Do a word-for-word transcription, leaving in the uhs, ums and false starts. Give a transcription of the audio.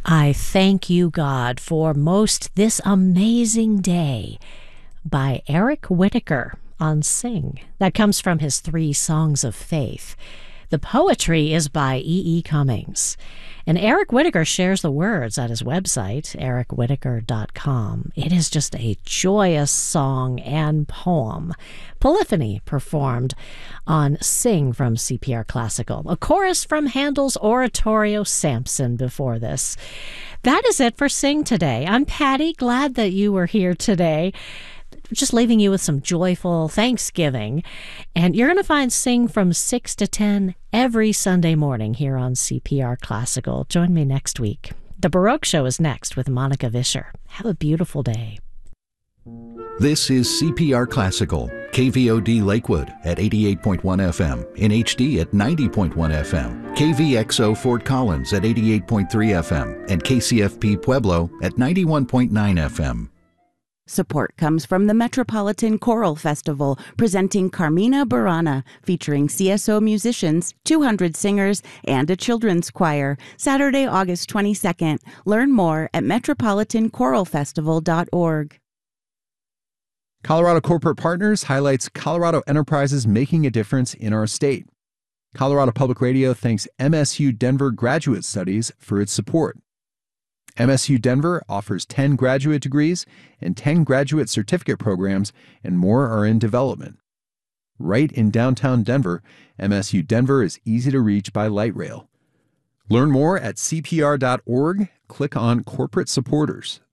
I Thank You, God, for Most This Amazing Day by Eric Whitacre on Sing. That comes from his three Songs of Faith. The poetry is by E E. Cummings. And Eric Whitacre shares the words at his website, eric whitacre dot com. It is just a joyous song and poem. Polyphony performed on Sing from C P R Classical. A chorus from Handel's Oratorio Samson before this. That is it for Sing today. I'm Patty. Glad that you were here today. Just leaving you with some joyful Thanksgiving. And you're going to find Sing from six to ten every Sunday morning here on C P R Classical. Join me next week. The Baroque Show is next with Monica Vischer. Have a beautiful day. This is C P R Classical, K V O D Lakewood at eighty-eight point one F M, in H D at ninety point one F M, K V X O Fort Collins at eighty-eight point three F M, and K C F P Pueblo at ninety-one point nine F M. Support comes from the Metropolitan Choral Festival, presenting Carmina Burana, featuring C S O musicians, two hundred singers, and a children's choir, Saturday, August twenty-second. Learn more at metropolitan choral festival dot org. Colorado Corporate Partners highlights Colorado enterprises making a difference in our state. Colorado Public Radio thanks M S U Denver Graduate Studies for its support. M S U Denver offers ten graduate degrees and ten graduate certificate programs, and more are in development. Right in downtown Denver, M S U Denver is easy to reach by light rail. Learn more at C P R dot org. Click on Corporate Supporters.